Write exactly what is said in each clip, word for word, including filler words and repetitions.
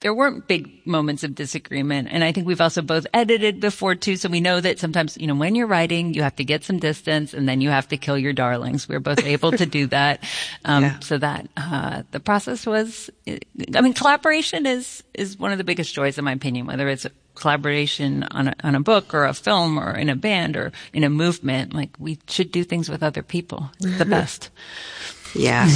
there weren't big moments of disagreement. And I think we've also both edited before too. So we know that sometimes, you know, when you're writing, you have to get some distance and then you have to kill your darlings. We were both able to do that. Um, yeah. So that, uh, the process was, I mean, collaboration is, is one of the biggest joys in my opinion, whether it's collaboration on a, on a book or a film or in a band or in a movement. Like we should do things with other people. It's the best. Yeah.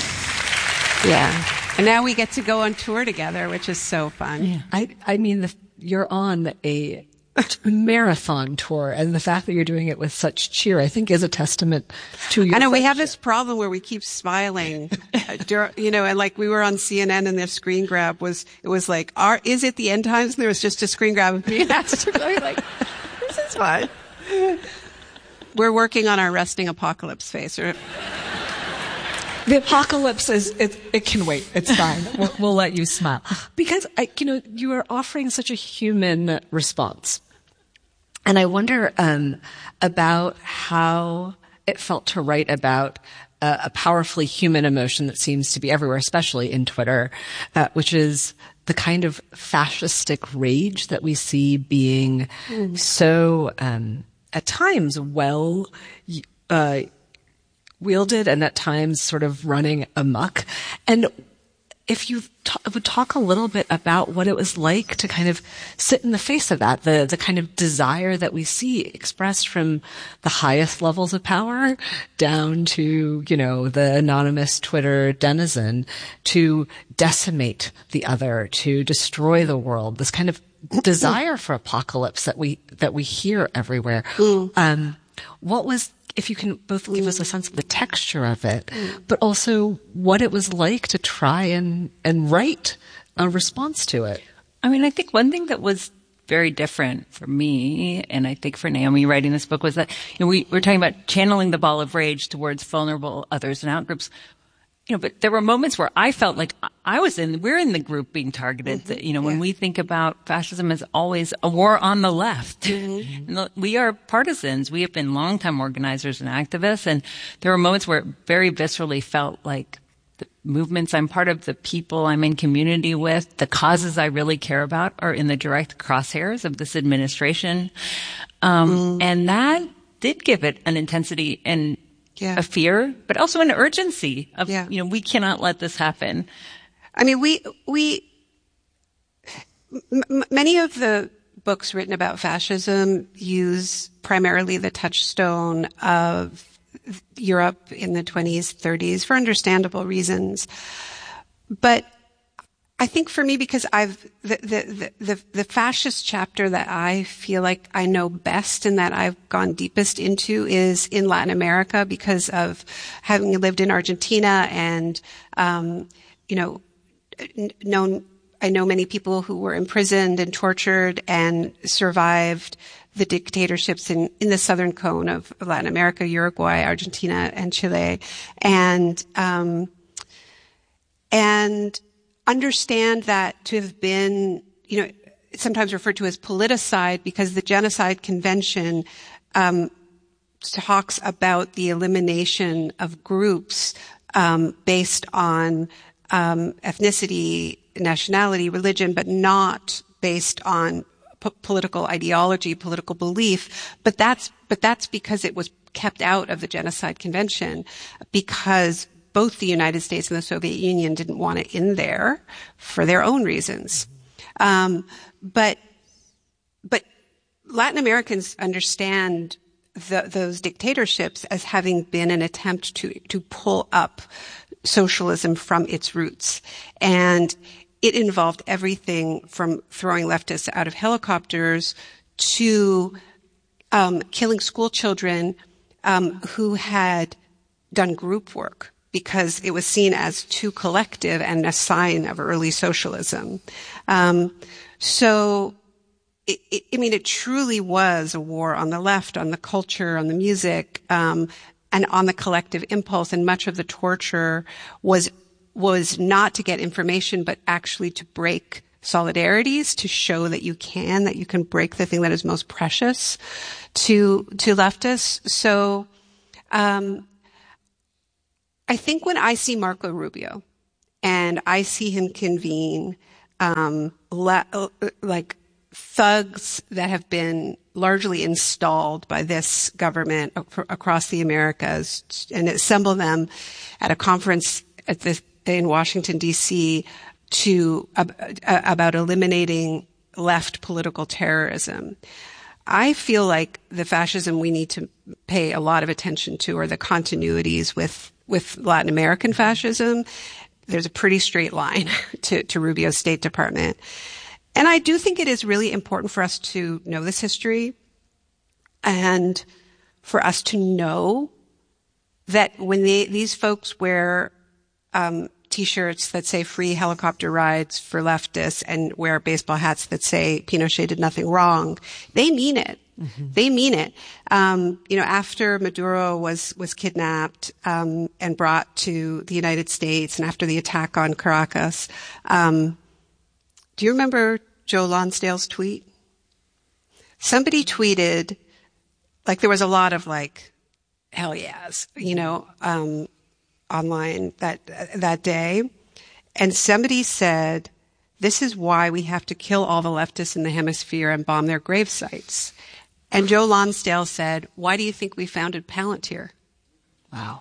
Yeah. And now we get to go on tour together, which is so fun. Yeah. I, I mean, the, you're on a marathon tour, and the fact that you're doing it with such cheer, I think, is a testament to your I know friendship. We have this problem where we keep smiling, uh, you know, and like we were on C N N and their screen grab was, it was like, are, is it the end times? And there was just a screen grab of me and Esther going like, this is fun. We're working on our resting apocalypse face. Or, The apocalypse is, it, it can wait. It's fine. We'll, we'll let you smile. Because, I, you know, you are offering such a human response. And I wonder, um, about how it felt to write about uh, a powerfully human emotion that seems to be everywhere, especially in Twitter, uh, which is the kind of fascistic rage that we see being mm. so, um, at times well, uh, wielded and at times sort of running amok. And if you t- would talk a little bit about what it was like to kind of sit in the face of that, the, the kind of desire that we see expressed from the highest levels of power down to, you know, the anonymous Twitter denizen to decimate the other, to destroy the world, this kind of desire for apocalypse that we, that we hear everywhere. Mm. Um, what was if you can both give us a sense of the texture of it, but also what it was like to try and, and write a response to it. I mean, I think one thing that was very different for me, and I think for Naomi writing this book, was that, you know, we were talking about channeling the ball of rage towards vulnerable others and outgroups. You know, but there were moments where I felt like I was in, we're in the group being targeted. Mm-hmm. That, you know, yeah. when we think about fascism as always a war on the left. Mm-hmm. We are partisans. We have been longtime organizers and activists. And there were moments where it very viscerally felt like the movements I'm part of, the people I'm in community with, the causes I really care about are in the direct crosshairs of this administration. Um, mm. and that did give it an intensity and Yeah. a fear, but also an urgency of, yeah. you know, we cannot let this happen. I mean, we, we, m- many of the books written about fascism use primarily the touchstone of Europe in the twenties, thirties for understandable reasons. But I think for me, because I've, the, the, the, the fascist chapter that I feel like I know best and that I've gone deepest into is in Latin America because of having lived in Argentina and, um, you know, known, I know many people who were imprisoned and tortured and survived the dictatorships in, in the southern cone of Latin America, Uruguay, Argentina, and Chile. And, um, and, understand that to have been, you know, sometimes referred to as politicide because the Genocide Convention um, talks about the elimination of groups um, based on um, ethnicity, nationality, religion, but not based on p- political ideology, political belief. But that's but that's because it was kept out of the Genocide Convention because both the United States and the Soviet Union didn't want it in there for their own reasons. Um, but, but Latin Americans understand the, those dictatorships as having been an attempt to, to pull up socialism from its roots. And it involved everything from throwing leftists out of helicopters to, um, killing school children, um, who had done group work, because it was seen as too collective and a sign of early socialism. Um, so, it, it, I mean, it truly was a war on the left, on the culture, on the music, um, and on the collective impulse. And much of the torture was was not to get information, but actually to break solidarities, to show that you can, that you can break the thing that is most precious to to leftists. So. Um, I think when I see Marco Rubio and I see him convene um, la- like thugs that have been largely installed by this government across the Americas, and assemble them at a conference at the, in Washington, D C to uh, about eliminating left political terrorism. I feel like the fascism we need to pay a lot of attention to are the continuities with, with Latin American fascism. There's a pretty straight line to, to Rubio's State Department. And I do think it is really important for us to know this history and for us to know that when they, these folks wear um, T-shirts that say free helicopter rides for leftists and wear baseball hats that say Pinochet did nothing wrong, they mean it. Mm-hmm. They mean it. Um, you know, after Maduro was, was kidnapped, um, and brought to the United States, and after the attack on Caracas, um, do you remember Joe Lonsdale's tweet? Somebody tweeted, like there was a lot of like, hell yes, you know, um, online that, that day. And somebody said, this is why we have to kill all the leftists in the hemisphere and bomb their grave sites. And Joe Lonsdale said, why do you think we founded Palantir? Wow.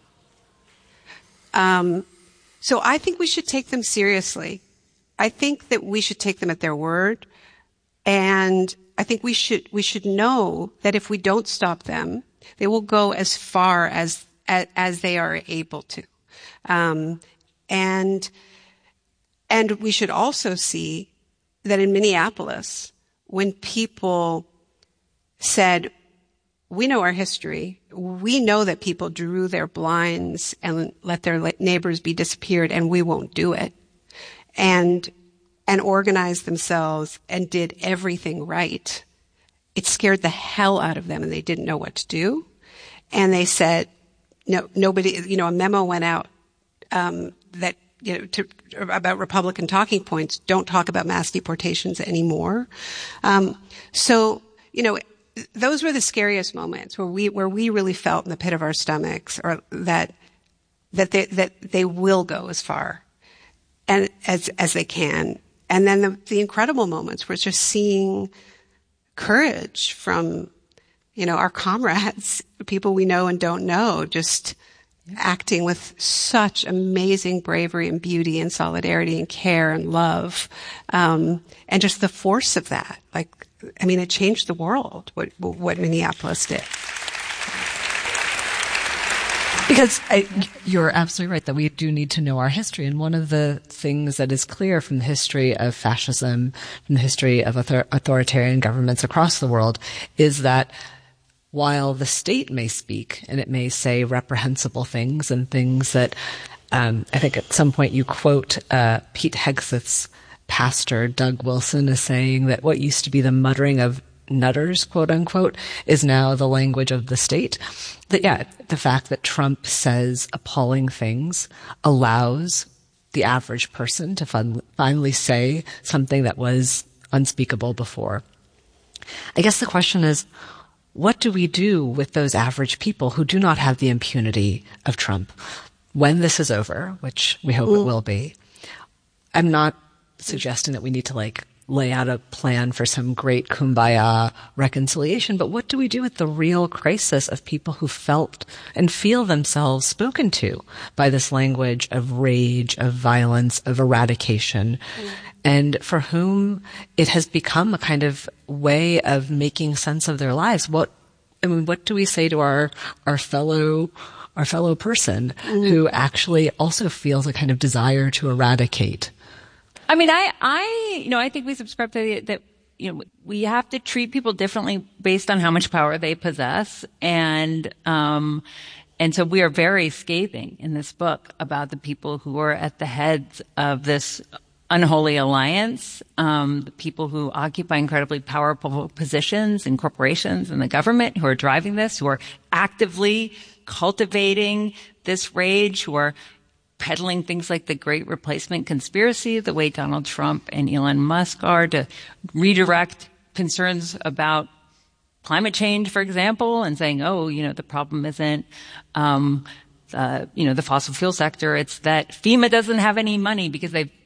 Um, so I think we should take them seriously. I think that we should take them at their word. And I think we should, we should know that if we don't stop them, they will go as far as, as, as they are able to. Um, and, and we should also see that in Minneapolis, when people said, we know our history, we know that people drew their blinds and let their neighbors be disappeared, and we won't do it. And, and organized themselves and did everything right. It scared the hell out of them, and they didn't know what to do. And they said, no, nobody, you know, a memo went out, um, that, you know, to, about Republican talking points, don't talk about mass deportations anymore. Um, so, you know, those were the scariest moments where we, where we really felt in the pit of our stomachs, or that, that they, that they will go as far and as, as they can. And then the, the incredible moments were just seeing courage from, you know, our comrades, people we know and don't know, just yeah. acting with such amazing bravery and beauty and solidarity and care and love. Um, and just the force of that. Like, I mean, it changed the world, what, what Minneapolis did. Because I, you're absolutely right that we do need to know our history. And one of the things that is clear from the history of fascism, from the history of author- authoritarian governments across the world, is that while the state may speak and it may say reprehensible things and things that, um, I think at some point you quote uh, Pete Hegseth's pastor, Doug Wilson, as saying that what used to be the muttering of nutters, quote unquote, is now the language of the state. That, yeah, the fact that Trump says appalling things allows the average person to fun- finally say something that was unspeakable before. I guess the question is, what do we do with those average people who do not have the impunity of Trump when this is over, which we hope mm. it will be? I'm not suggesting that we need to like lay out a plan for some great kumbaya reconciliation, but what do we do with the real crisis of people who felt and feel themselves spoken to by this language of rage, of violence, of eradication, mm. and for whom it has become a kind of way of making sense of their lives? What, I mean, what do we say to our, our fellow our fellow person mm. who actually also feels a kind of desire to eradicate? I mean, I, I, you know, I think we subscribe to the, that, you know, we have to treat people differently based on how much power they possess. And, um, and so we are very scathing in this book about the people who are at the heads of this unholy alliance, um, the people who occupy incredibly powerful positions in corporations and the government who are driving this, who are actively cultivating this rage, who are peddling things like the Great Replacement conspiracy, the way Donald Trump and Elon Musk are, to redirect concerns about climate change, for example, and saying, oh, you know, the problem isn't, um, uh, you know, the fossil fuel sector. It's that FEMA doesn't have any money because they've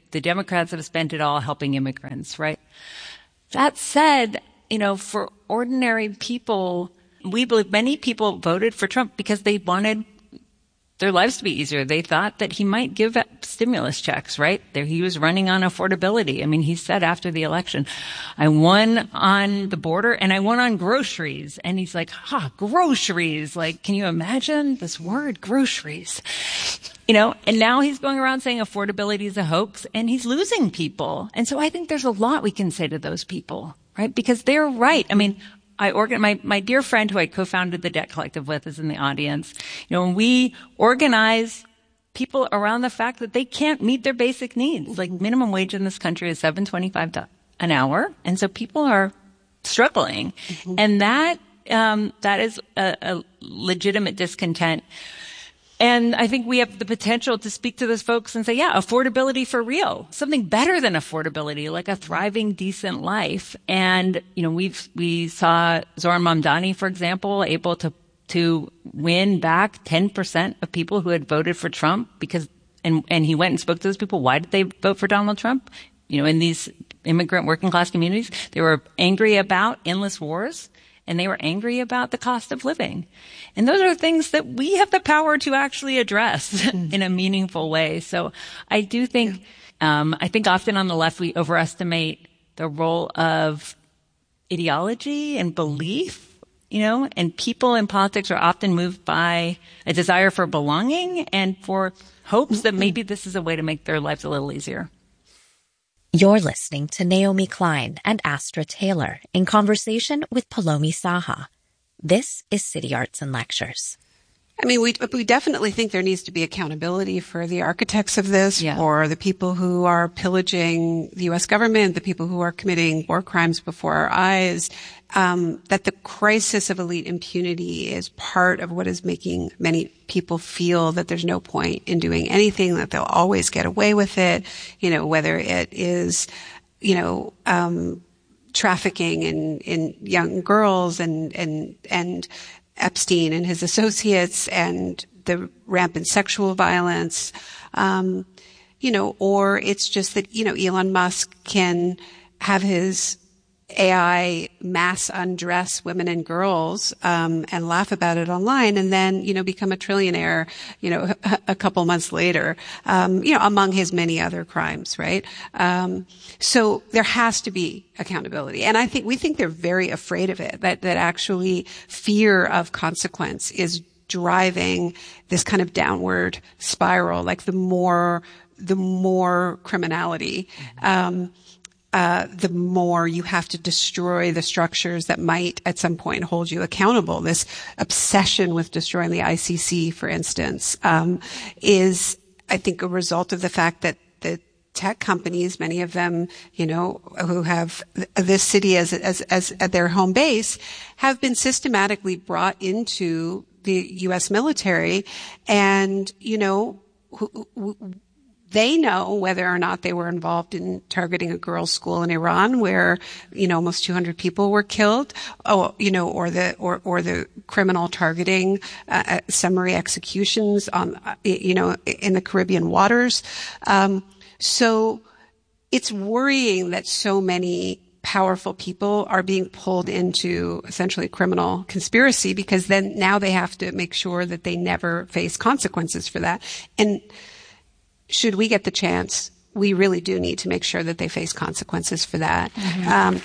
the Democrats have spent it all helping immigrants, right? That said, you know, for ordinary people, we believe many people voted for Trump because they wanted their lives to be easier. They thought that he might give stimulus checks, right? There, he was running on affordability. I mean, he said after the election, I won on the border and I won on groceries. And he's like, ha, groceries. Like, can you imagine this word, groceries? You know, and now he's going around saying affordability is a hoax and he's losing people. And so I think there's a lot we can say to those people, right? Because they're right. I mean, I organ- my, my dear friend who I co-founded the Debt Collective with is in the audience. You know, when we organize people around the fact that they can't meet their basic needs, like minimum wage in this country is seven twenty-five an hour. And so people are struggling. Mm-hmm. And that, um, that is a, a legitimate discontent. And I think we have the potential to speak to those folks and say, yeah, affordability for real, something better than affordability, like a thriving, decent life. And, you know, we've, we saw Zohran Mamdani, for example, able to, to win back ten percent of people who had voted for Trump because, and, and he went and spoke to those people. Why did they vote for Donald Trump? You know, in these immigrant working class communities, they were angry about endless wars. And they were angry about the cost of living. And those are things that we have the power to actually address mm. in a meaningful way. So I do think, yeah. um, I think often on the left we overestimate the role of ideology and belief, you know, and people in politics are often moved by a desire for belonging and for hopes that maybe this is a way to make their lives a little easier. You're listening to Naomi Klein and Astra Taylor in conversation with Paulomi Saha. This is City Arts and Lectures. I mean, we we definitely think there needs to be accountability for the architects of this, yeah. or the people who are pillaging the U S government, the people who are committing war crimes before our eyes. Um, that the crisis of elite impunity is part of what is making many people feel that there's no point in doing anything, that they'll always get away with it, you know, whether it is, you know, um, trafficking in, in young girls and, and, and Epstein and his associates and the rampant sexual violence, um, you know, or it's just that, you know, Elon Musk can have his A I mass undress women and girls, um, and laugh about it online and then, you know, become a trillionaire, you know, a, a couple months later, um, you know, among his many other crimes, right? Um, so there has to be accountability. And I think, we think they're very afraid of it, that, that actually fear of consequence is driving this kind of downward spiral, like the more, the more criminality, um, Uh, the more you have to destroy the structures that might at some point hold you accountable. This obsession with destroying the I C C, for instance, um, is, I think, a result of the fact that the tech companies, many of them, you know, who have this city as, as, as at their home base, have been systematically brought into the U S military and, you know, who, who, they know whether or not they were involved in targeting a girls' school in Iran where, you know, almost two hundred people were killed, oh, you know, or the, or, or the criminal targeting, uh, summary executions on, uh, you know, in the Caribbean waters. Um, so it's worrying that so many powerful people are being pulled into essentially a criminal conspiracy because then now they have to make sure that they never face consequences for that. And should we get the chance, we really do need to make sure that they face consequences for that. Mm-hmm. Um,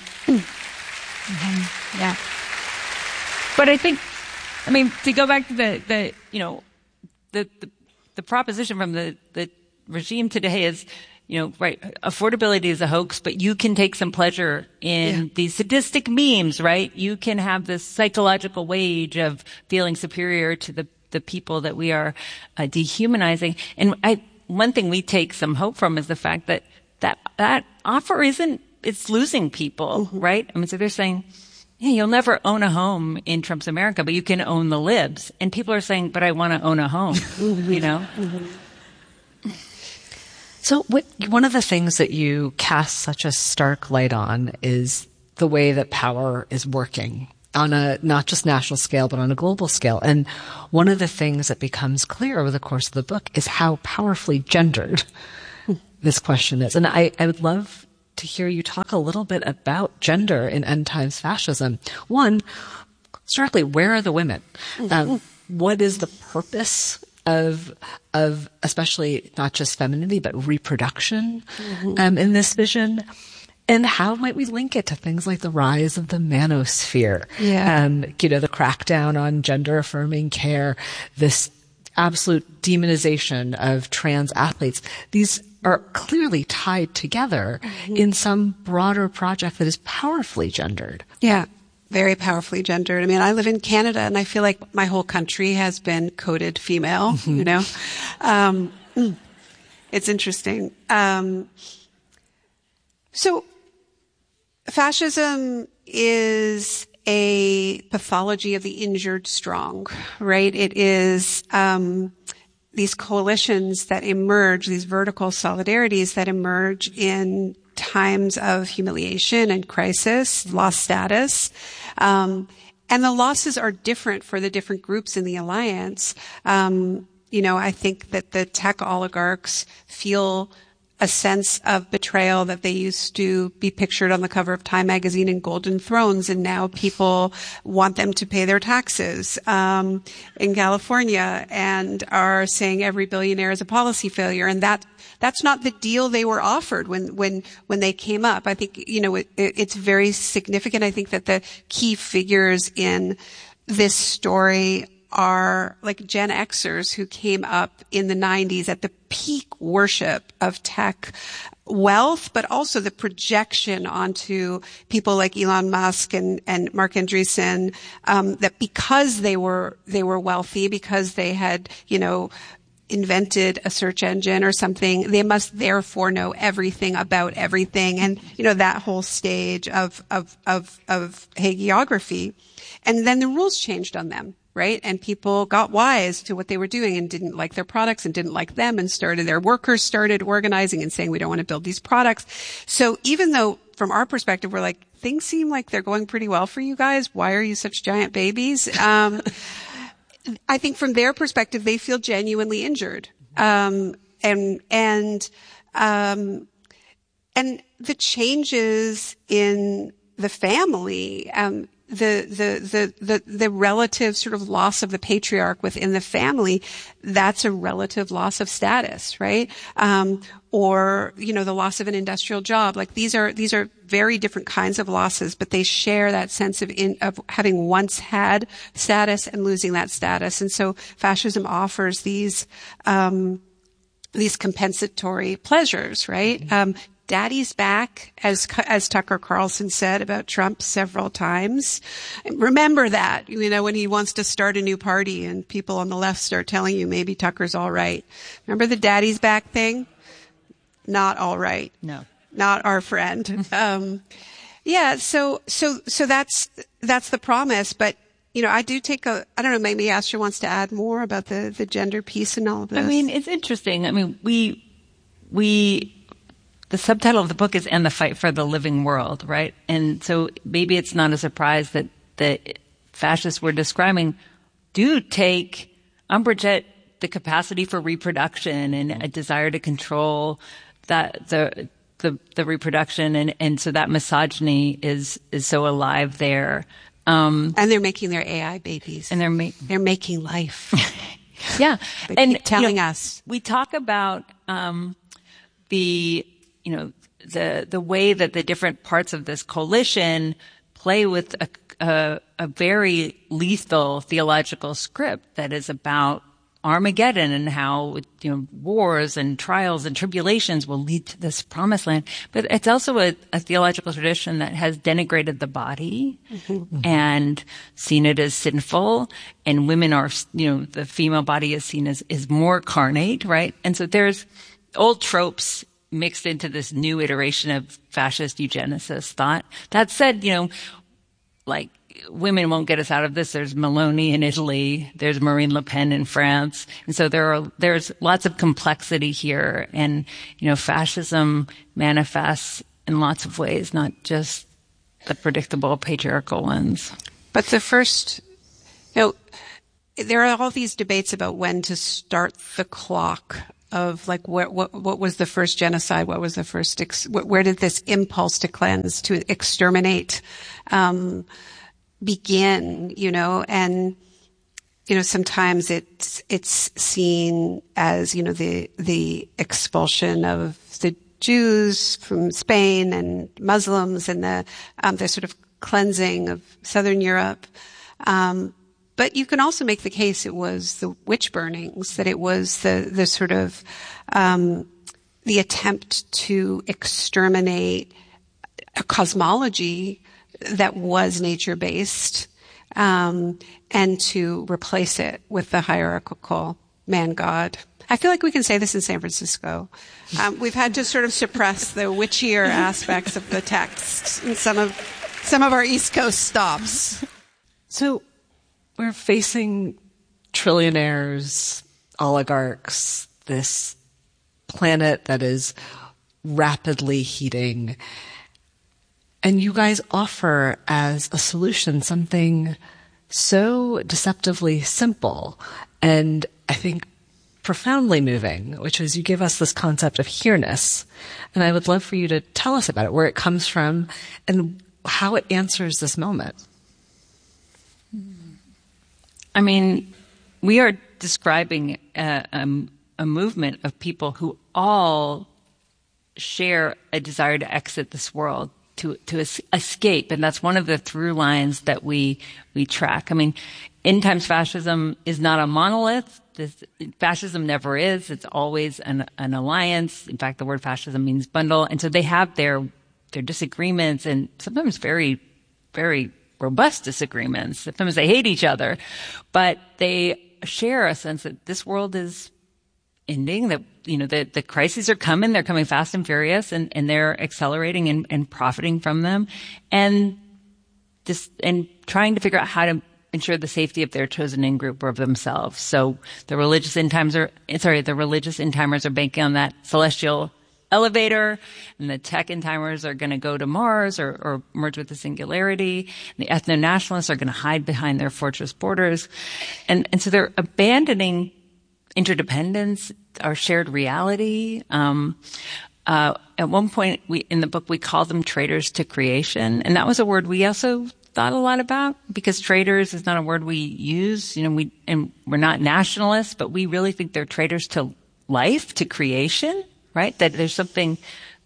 mm-hmm. Yeah. But I think, I mean, to go back to the, the you know, the, the, the proposition from the, the regime today is, you know, right, affordability is a hoax, but you can take some pleasure in yeah. these sadistic memes, right? You can have this psychological wage of feeling superior to the, the people that we are uh, dehumanizing. And I, one thing we take some hope from is the fact that that, that offer isn't, it's losing people, mm-hmm. right? I mean, so they're saying, yeah, you'll never own a home in Trump's America, but you can own the libs. And people are saying, but I want to own a home, you know? Mm-hmm. So what, one of the things that you cast such a stark light on is the way that power is working on a not just national scale, but on a global scale. And one of the things that becomes clear over the course of the book is how powerfully gendered this question is. And I, I would love to hear you talk a little bit about gender in end times fascism. One, starkly, where are the women? Um, what is the purpose of, of especially not just femininity, but reproduction, mm-hmm. um, in this vision? And how might we link it to things like the rise of the manosphere? Yeah. Um, you know, the crackdown on gender affirming care, this absolute demonization of trans athletes. These are clearly tied together mm-hmm. in some broader project that is powerfully gendered. Yeah. Very powerfully gendered. I mean, I live in Canada and I feel like my whole country has been coded female, mm-hmm. you know? Um, it's interesting. Um, so fascism is a pathology of the injured strong, right? It is, um, these coalitions that emerge, these vertical solidarities that emerge in times of humiliation and crisis, lost status. Um, and the losses are different for the different groups in the alliance. Um, you know, I think that the tech oligarchs feel a sense of betrayal that they used to be pictured on the cover of Time magazine in golden thrones, and now people want them to pay their taxes um, in California and are saying every billionaire is a policy failure, and that that's not the deal they were offered when when when they came up. I think you know it, it's very significant. I think that the key figures in this story are like Gen Xers who came up in the nineties at the peak worship of tech wealth, but also the projection onto people like Elon Musk and, and Mark Andreessen, um, that because they were, they were wealthy, because they had, you know, invented a search engine or something, they must therefore know everything about everything. And, you know, that whole stage of, of, of, of hagiography. And then the rules changed on them. Right? And people got wise to what they were doing and didn't like their products and didn't like them and started, their workers started organizing and saying, we don't want to build these products. So even though from our perspective, we're like, things seem like they're going pretty well for you guys. Why are you such giant babies? Um, I think from their perspective, they feel genuinely injured. Um, and, and, um, and the changes in the family, um, The, the, the, the, the relative sort of loss of the patriarch within the family, that's a relative loss of status, right? Um, or, you know, the loss of an industrial job. Like these are, these are very different kinds of losses, but they share that sense of in, of having once had status and losing that status. And so fascism offers these, um, these compensatory pleasures, right? Mm-hmm. Um, Daddy's back, as as Tucker Carlson said about Trump several times. Remember that, you know, when he wants to start a new party and people on the left start telling you maybe Tucker's all right. Remember the Daddy's back thing? Not all right. No. Not our friend. um, yeah, so so so that's that's the promise. But you know, I do take a. I don't know. Maybe Astra wants to add more about the the gender piece and all of this. I mean, it's interesting. I mean, we we. The subtitle of the book is "And the Fight for the Living World," right? And so maybe it's not a surprise that the fascists we're describing do take umbrage at the capacity for reproduction and a desire to control that the the, the reproduction, and, and so that misogyny is is so alive there. Um, and they're making their A I babies, and they're ma- they're making life. Yeah, they and keep telling you know, us we talk about um, the. you know, the, the way that the different parts of this coalition play with a, a, a very lethal theological script that is about Armageddon and how, you know, wars and trials and tribulations will lead to this promised land. But it's also a, a theological tradition that has denigrated the body mm-hmm. and seen it as sinful. And women are, you know, the female body is seen as, is more carnate, right? And so there's old tropes mixed into this new iteration of fascist eugenicist thought. That said, you know, like, women won't get us out of this. There's Meloni in Italy. There's Marine Le Pen in France. And so there are, there's lots of complexity here. And, you know, fascism manifests in lots of ways, not just the predictable patriarchal ones. But the first, you know, there are all these debates about when to start the clock of like what what what was the first genocide? What was the first? Ex- where did this impulse to cleanse, to exterminate, um, begin? You know, and you know sometimes it's it's seen as you know the the expulsion of the Jews from Spain and Muslims and the um, the sort of cleansing of Southern Europe. Um, But you can also make the case it was the witch burnings, that it was the, the sort of, um, the attempt to exterminate a cosmology that was nature-based, um, and to replace it with the hierarchical man-god. I feel like we can say this in San Francisco. Um, we've had to sort of suppress the witchier aspects of the text in some of, some of our East Coast stops. So, we're facing trillionaires, oligarchs, this planet that is rapidly heating. And you guys offer as a solution something so deceptively simple and I think profoundly moving, which is you give us this concept of here-ness. And I would love for you to tell us about it, where it comes from and how it answers this moment. I mean, we are describing a, a, a movement of people who all share a desire to exit this world, to to es- escape, and that's one of the through lines that we we track. I mean, end times fascism is not a monolith. This, fascism never is. It's always an, an alliance. In fact, the word fascism means bundle, and so they have their their disagreements, and sometimes very, very robust disagreements. Sometimes they hate each other, but they share a sense that this world is ending, that, you know, the, the crises are coming, they're coming fast and furious, and, and they're accelerating and, and profiting from them, and this, and trying to figure out how to ensure the safety of their chosen in group or of themselves. So the religious end times are, sorry, the religious end timers are banking on that celestial elevator, and the tech end timers are going to go to Mars or, or merge with the singularity. And the ethno-nationalists are going to hide behind their fortress borders. And, and so they're abandoning interdependence, our shared reality. Um, uh, at one point we, in the book, we call them traitors to creation. And that was a word we also thought a lot about, because traitors is not a word we use. You know, we, and we're not nationalists, but we really think they're traitors to life, to creation. Right? That there's something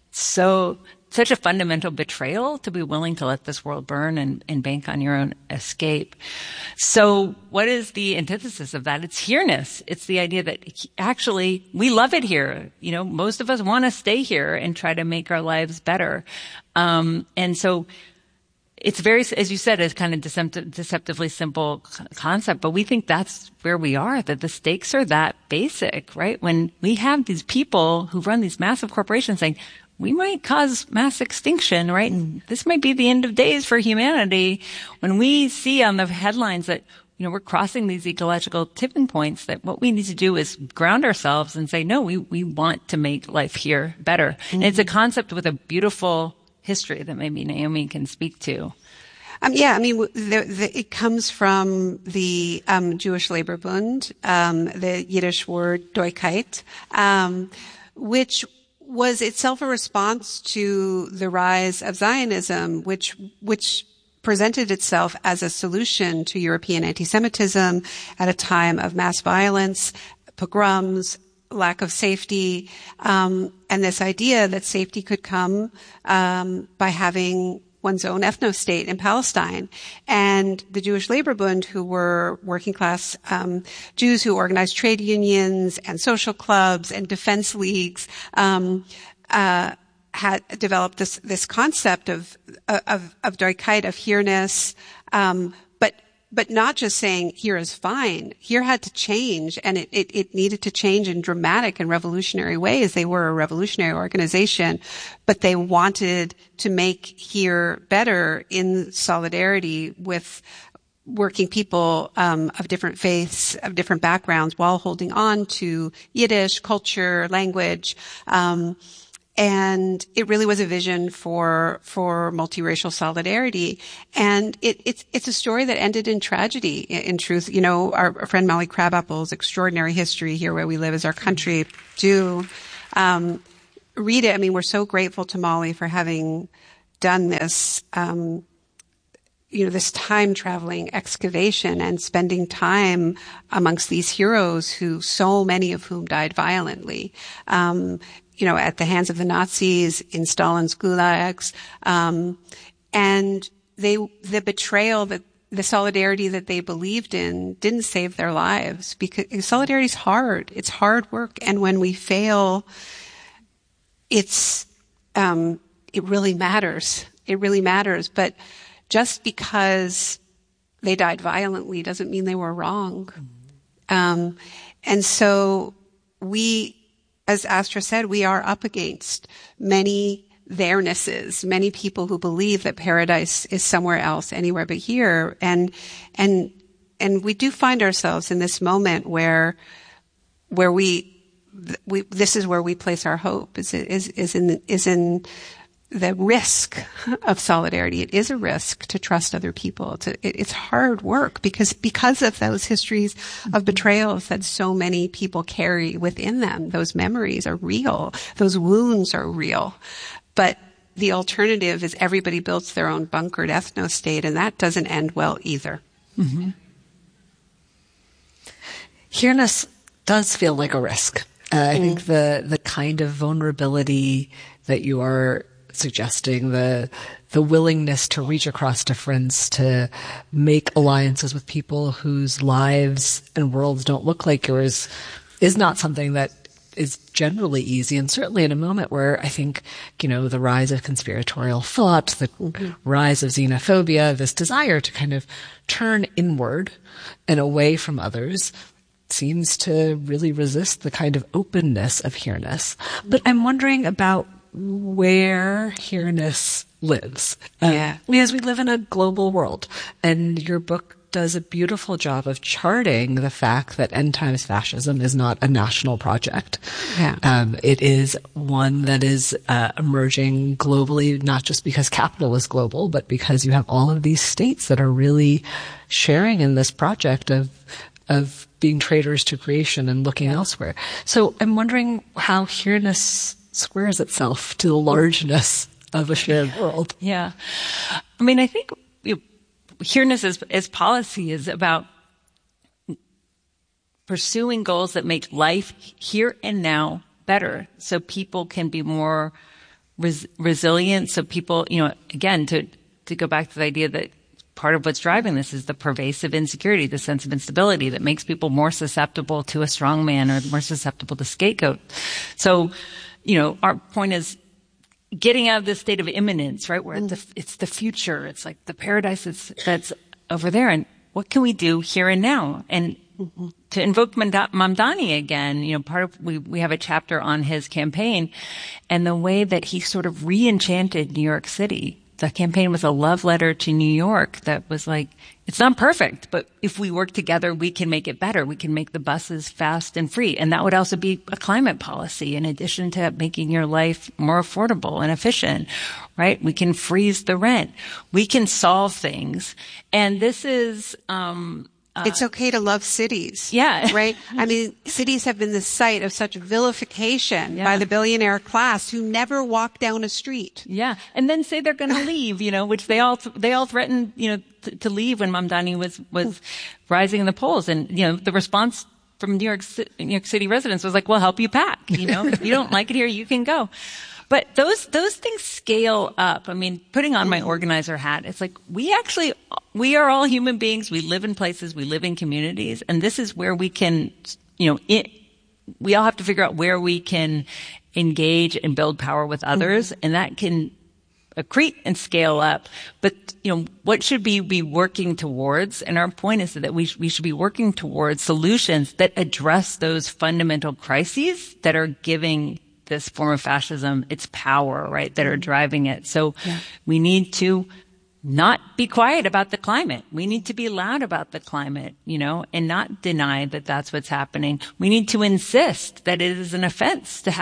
so, such a fundamental betrayal to be willing to let this world burn and, and bank on your own escape. So what is the antithesis of that? It's here-ness. It's the idea that actually we love it here. You know, most of us want to stay here and try to make our lives better. Um, and so it's very, as you said, it's kind of deceptive, deceptively simple concept, but we think that's where we are, that the stakes are that basic, right? When we have these people who run these massive corporations saying, we might cause mass extinction, right? And this might be the end of days for humanity. When we see on the headlines that, you know, we're crossing these ecological tipping points, that what we need to do is ground ourselves and say, no, we, we want to make life here better. Mm-hmm. And it's a concept with a beautiful history that maybe Naomi can speak to. Um, yeah, I mean, the, the, it comes from the um, Jewish Labor Bund, um, the Yiddish word Doikait, um, which was itself a response to the rise of Zionism, which which presented itself as a solution to European anti-Semitism at a time of mass violence, pogroms, lack of safety, um, and this idea that safety could come um, by having one's own ethno-state in Palestine. And the Jewish Labor Bund, who were working class um, Jews who organized trade unions and social clubs and defense leagues, um, uh, had developed this this concept of of of Doikait, of here-ness, um, but but not just saying here is fine. Here had to change, and it, it, it needed to change in dramatic and revolutionary ways. They were a revolutionary organization, but they wanted to make here better in solidarity with working people um, of different faiths, of different backgrounds, while holding on to Yiddish culture, language, um, And it really was a vision for, for multiracial solidarity. And it, it's, it's a story that ended in tragedy, in, in truth. You know, our, our friend Molly Crabapple's Extraordinary History Here Where We Live Is Our Country. Do, um, read it. I mean, we're so grateful to Molly for having done this, um, you know, this time traveling excavation and spending time amongst these heroes who, so many of whom died violently. Um, you know, at the hands of the Nazis, in Stalin's gulags. Um, and they, the betrayal that, the solidarity that they believed in didn't save their lives, because solidarity is hard. It's hard work. And when we fail, it's, um, it really matters. It really matters. But just because they died violently doesn't mean they were wrong. Um, and so we, as Astra said, we are up against many theirnesses, many people who believe that paradise is somewhere else, anywhere but here. And, and, and we do find ourselves in this moment where, where we, we, this is where we place our hope, is, is, is in, is in the risk of solidarity. It is a risk to trust other people. It's, a, it's hard work because, because of those histories of betrayals that so many people carry within them. Those memories are real. Those wounds are real. But the alternative is everybody builds their own bunkered ethno-state, and that doesn't end well either. Mm-hmm. Here-ness does feel like a risk. Uh, I mm. think the, the kind of vulnerability that you are suggesting, the the willingness to reach across difference, to make alliances with people whose lives and worlds don't look like yours, is not something that is generally easy. And certainly in a moment where I think, you know, the rise of conspiratorial thought, the mm-hmm. rise of xenophobia, this desire to kind of turn inward and away from others seems to really resist the kind of openness of here-ness. But I'm wondering about where here-ness lives. Um, yeah. Because we live in a global world, and your book does a beautiful job of charting the fact that end times fascism is not a national project. Yeah. Um, it is one that is uh, emerging globally, not just because capital is global, but because you have all of these states that are really sharing in this project of of being traitors to creation and looking elsewhere. So I'm wondering how here-ness squares itself to the largeness of a shared world. Yeah. I mean, I think you know, here-ness as, as policy is about pursuing goals that make life here and now better, so people can be more res- resilient, so people, you know, again, to, to go back to the idea that part of what's driving this is the pervasive insecurity, the sense of instability that makes people more susceptible to a strong man or more susceptible to scapegoat. So, you know, our point is getting out of this state of imminence, right? Where mm. the, it's the future. It's like the paradise that's, that's over there. And what can we do here and now? And mm-hmm. to invoke Mamdani again, you know, part of, we, we have a chapter on his campaign and the way that he sort of re-enchanted New York City. The campaign was a love letter to New York that was like, it's not perfect, but if we work together, we can make it better. We can make the buses fast and free. And that would also be a climate policy in addition to making your life more affordable and efficient, right? We can freeze the rent. We can solve things. And this is, um, Uh, it's okay to love cities. Yeah. Right? I mean, cities have been the site of such vilification yeah. by the billionaire class who never walk down a street. Yeah. And then say they're going to leave, you know, which they all, th- they all threatened, you know, t- to leave when Mamdani was, was rising in the polls. And, you know, the response from New York, C- New York City residents was like, we'll help you pack. You know, if you don't like it here, you can go. But those, those things scale up. I mean, putting on my organizer hat, it's like we actually, we are all human beings. We live in places, we live in communities, and this is where we can, you know, it, we all have to figure out where we can engage and build power with others, mm-hmm. and that can accrete and scale up. But, you know, what should we be working towards? And our point is that we, sh- we should be working towards solutions that address those fundamental crises that are giving this form of fascism its power, right, that are driving it. So yeah. we need to not be quiet about the climate. We need to be loud about the climate, you know, and not deny that that's what's happening. We need to insist that it is an offense to have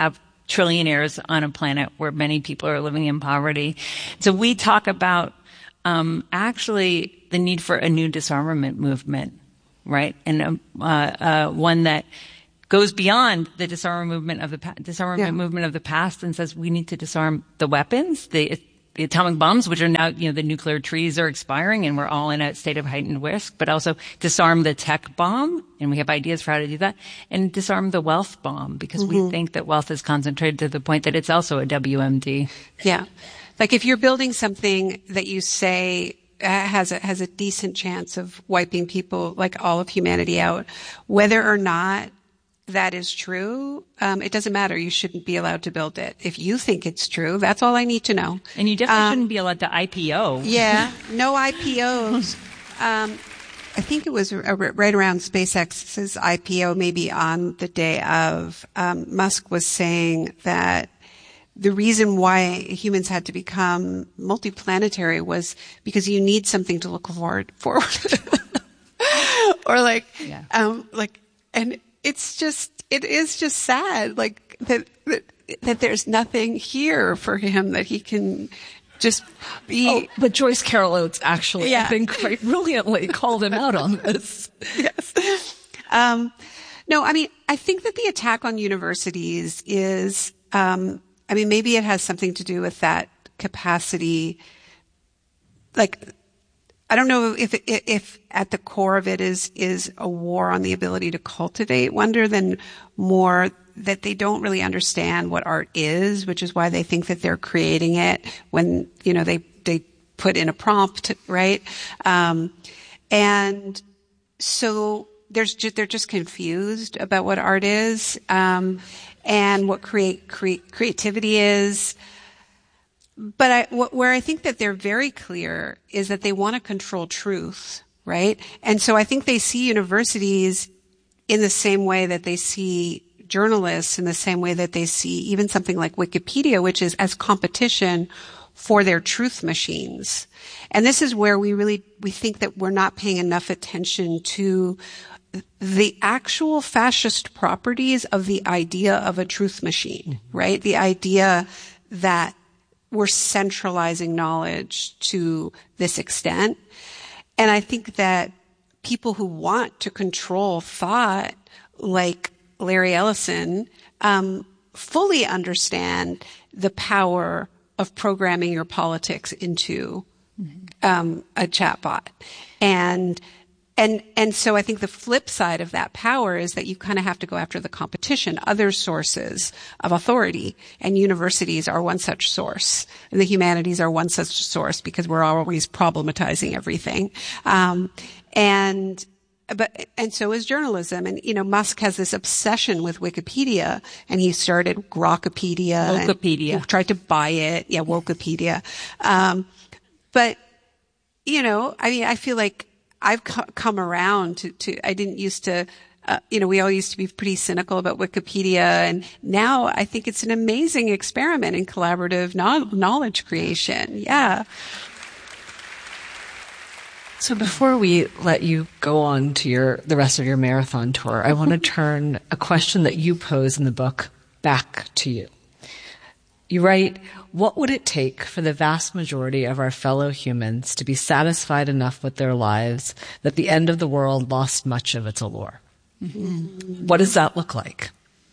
trillionaires on a planet where many people are living in poverty. So we talk about um, actually the need for a new disarmament movement, right? And um, uh, uh, one that goes beyond the disarmament movement of the pa- disarmament yeah. movement of the past and says we need to disarm the weapons, the, the atomic bombs, which are now, you know, the nuclear treaties are expiring and we're all in a state of heightened risk, but also disarm the tech bomb, and we have ideas for how to do that, and disarm the wealth bomb, because mm-hmm. we think that wealth is concentrated to the point that it's also a W M D. Yeah. Like if you're building something that you say has a, has a decent chance of wiping people, like all of humanity out, whether or not that is true, um, it doesn't matter. You shouldn't be allowed to build it. If you think it's true, that's all I need to know. And you definitely um, shouldn't be allowed to I P O. Yeah, no I P Os. um, I think it was right around SpaceX's I P O, maybe on the day of, um, Musk was saying that the reason why humans had to become multiplanetary was because you need something to look forward, forward. or like, yeah. um, like, and it's just, it is just sad, like that, that, that there's nothing here for him that he can just be. Oh, but Joyce Carol Oates actually, yeah. I think, quite brilliantly called him out on this. Yes. Um, no, I mean, I think that the attack on universities is, um, I mean, maybe it has something to do with that capacity. Like, I don't know if, if at the core of it is, is a war on the ability to cultivate wonder, than more that they don't really understand what art is, which is why they think that they're creating it when, you know, they, they put in a prompt, right? Um, and so there's just, they're just confused about what art is, um, and what create, create, creativity is. But I, wh- where I think that they're very clear is that they want to control truth, right? And so I think they see universities in the same way that they see journalists, in the same way that they see even something like Wikipedia, which is as competition for their truth machines. And this is where we really, we think that we're not paying enough attention to the actual fascist properties of the idea of a truth machine, right? The idea that we're centralizing knowledge to this extent. And I think that people who want to control thought, like Larry Ellison, um, fully understand the power of programming your politics into um, a chatbot. And And, and so I think the flip side of that power is that you kind of have to go after the competition, other sources of authority. And universities are one such source. And the humanities are one such source, because we're always problematizing everything. Um, and, but, and so is journalism. And, you know, Musk has this obsession with Wikipedia, and he started Grokpedia. Wokepedia. And he tried to buy it. Yeah, Wokepedia. Um, but, you know, I mean, I feel like I've come around to, to, I didn't used to, uh, you know, we all used to be pretty cynical about Wikipedia, and now I think it's an amazing experiment in collaborative no- knowledge creation. Yeah. So before we let you go on to your, the rest of your marathon tour, I want to turn a question that you pose in the book back to you. You write, what would it take for the vast majority of our fellow humans to be satisfied enough with their lives that the end of the world lost much of its allure? Mm-hmm. What does that look like?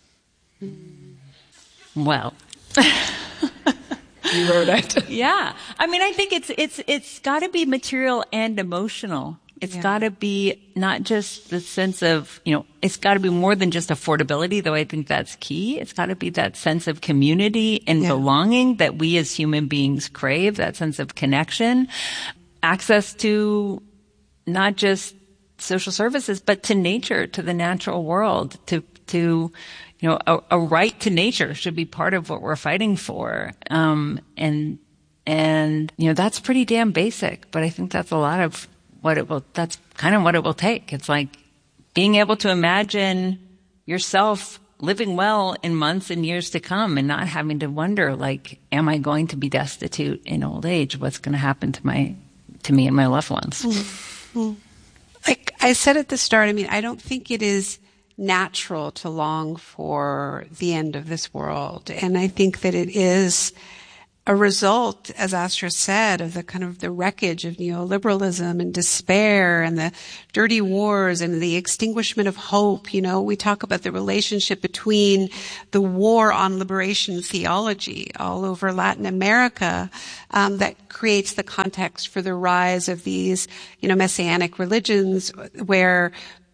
Well, you wrote it. Yeah. I mean, I think it's, it's, it's gotta be material and emotional. It's yeah. gotta be not just the sense of, you know, it's gotta be more than just affordability, though I think that's key. It's gotta be that sense of community and yeah. belonging that we as human beings crave, that sense of connection, access to not just social services, but to nature, to the natural world, to, to, you know, a, a right to nature should be part of what we're fighting for. Um, and, and, you know, that's pretty damn basic, but I think that's a lot of what it will, that's kind of what it will take. It's like being able to imagine yourself living well in months and years to come and not having to wonder, like, am I going to be destitute in old age? What's going to happen to my, to me and my loved ones? Mm-hmm. Like I said at the start, I mean, I don't think it is natural to long for the end of this world. And I think that it is a result, as Astra said, of the kind of the wreckage of neoliberalism and despair and the dirty wars and the extinguishment of hope. You know, we talk about the relationship between the war on liberation theology all over Latin America, um, that creates the context for the rise of these, you know, messianic religions where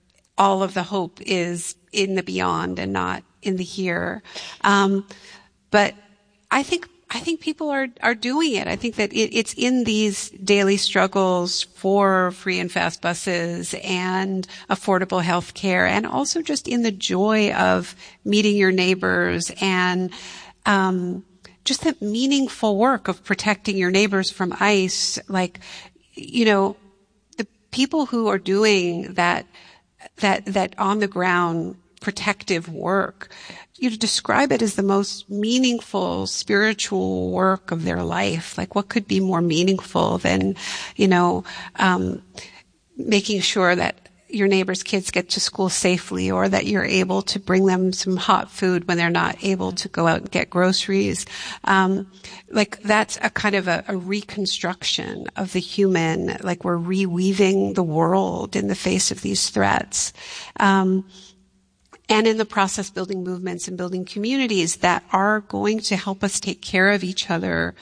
all of the hope is in the beyond and not in the here. Um, but I think I think people are, are doing it. I think that it, it's in these daily struggles for free and fast buses and affordable health care, and also just in the joy of meeting your neighbors and um, just the meaningful work of protecting your neighbors from ICE. Like, you know, the people who are doing that that that on the ground protective work, you know, describe it as the most meaningful spiritual work of their life. Like, what could be more meaningful than, you know, um, making sure that your neighbor's kids get to school safely, or that you're able to bring them some hot food when they're not able to go out and get groceries. Um, like, that's a kind of a, a reconstruction of the human. Like, we're reweaving the world in the face of these threats. Um, And in the process, building movements and building communities that are going to help us take care of each other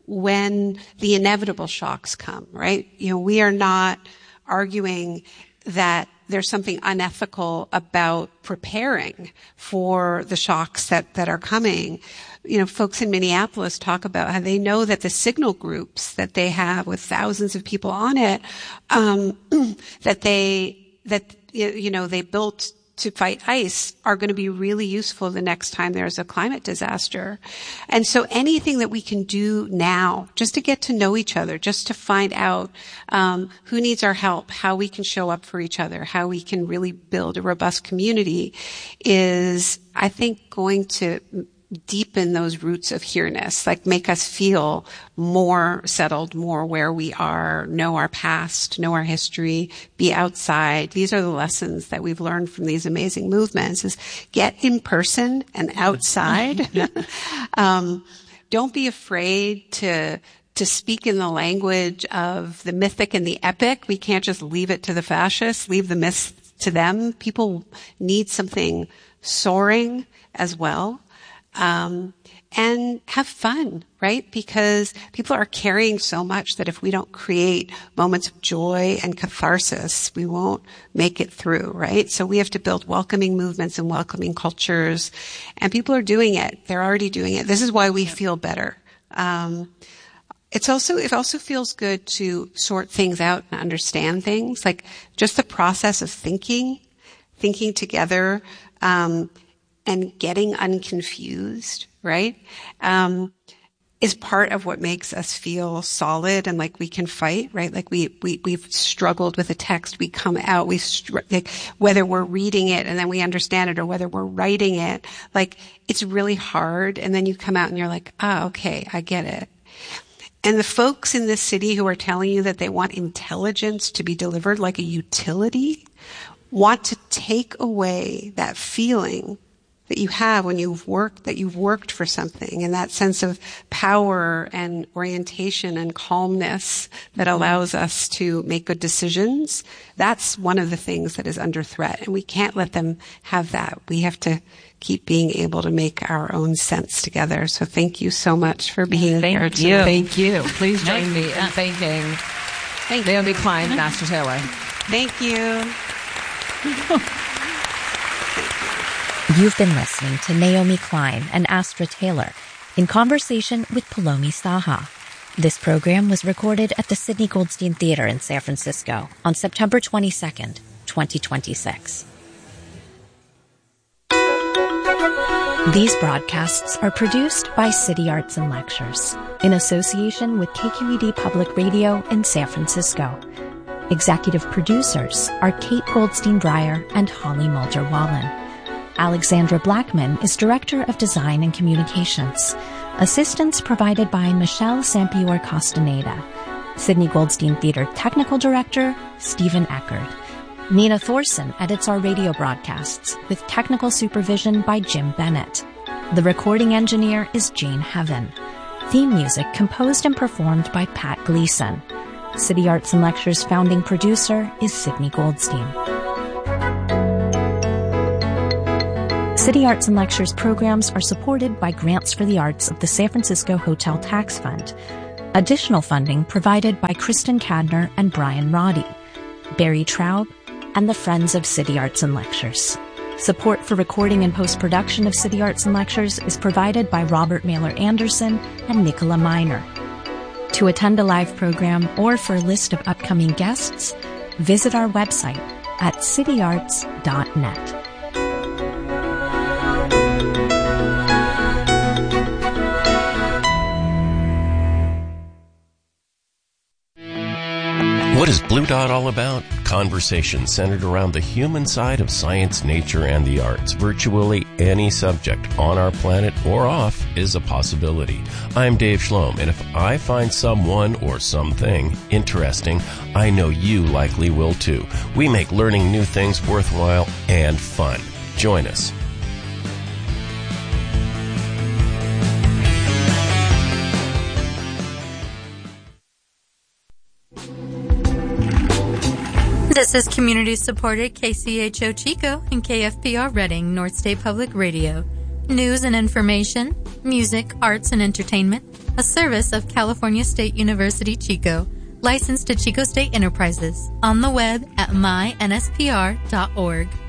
when the inevitable shocks come, right? You know, we are not arguing that there's something unethical about preparing for the shocks that, that are coming. You know, folks in Minneapolis talk about how they know that the signal groups that they have with thousands of people on it, um, that they, that, you know, they built to fight ICE are going to be really useful the next time there's a climate disaster. And so anything that we can do now, just to get to know each other, just to find out um, who needs our help, how we can show up for each other, how we can really build a robust community, is, I think, going to deepen those roots of here-ness, like make us feel more settled, more where we are, know our past, know our history, be outside. These are the lessons that we've learned from these amazing movements, is get in person and outside. um, don't be afraid to to speak in the language of the mythic and the epic. We can't just leave it to the fascists, leave the myths to them. People need something soaring as well. Um, and have fun, right? Because people are carrying so much that if we don't create moments of joy and catharsis, we won't make it through, right? So we have to build welcoming movements and welcoming cultures, and people are doing it. They're already doing it. This is why we feel better. Um, it's also, it also feels good to sort things out and understand things, like just the process of thinking, thinking together, um, and getting unconfused, right, um, is part of what makes us feel solid and like we can fight, right? Like we, we, we've struggled with a text, we come out, we, str- like whether we're reading it and then we understand it, or whether we're writing it, like it's really hard. And then you come out and you're like, ah, oh, okay, I get it. And the folks in this city who are telling you that they want intelligence to be delivered like a utility want to take away that feeling that you have when you've worked, that you've worked for something, and that sense of power and orientation and calmness that allows us to make good decisions. That's one of the things that is under threat, and we can't let them have that. We have to keep being able to make our own sense together. So thank you so much for being thank here today. You. Thank you. Please join me in thanking thank Naomi Klein and Astra Taylor. Thank you. You've been listening to Naomi Klein and Astra Taylor in conversation with Palomi Saha. This program was recorded at the Sidney Goldstein Theater in San Francisco on September twenty-second, twenty twenty-six. These broadcasts are produced by City Arts and Lectures in association with K Q E D Public Radio in San Francisco. Executive producers are Kate Goldstein-Breyer and Holly Mulder-Wallen. Alexandra Blackman is Director of Design and Communications. Assistance provided by Michelle Sampior Castaneda. Sidney Goldstein Theater Technical Director, Stephen Eckert. Nina Thorson edits our radio broadcasts with technical supervision by Jim Bennett. The recording engineer is Jane Heaven. Theme music composed and performed by Pat Gleason. City Arts and Lectures founding producer is Sydney Goldstein. City Arts and Lectures programs are supported by grants for the arts of the San Francisco Hotel Tax Fund. Additional funding provided by Kristen Cadner and Brian Roddy, Barry Traub, and the Friends of City Arts and Lectures. Support for recording and post-production of City Arts and Lectures is provided by Robert Mailer Anderson and Nicola Miner. To attend a live program or for a list of upcoming guests, visit our website at city arts dot net. What is Blue Dot all about? Conversations centered around the human side of science, nature, and the arts. Virtually any subject on our planet or off is a possibility. I'm Dave Schlom, and if I find someone or something interesting, I know you likely will too. We make learning new things worthwhile and fun. Join us. This is community-supported K C H O Chico and K F P R Reading, North State Public Radio. News and information, music, arts, and entertainment. A service of California State University, Chico. Licensed to Chico State Enterprises. On the web at my N S P R dot org.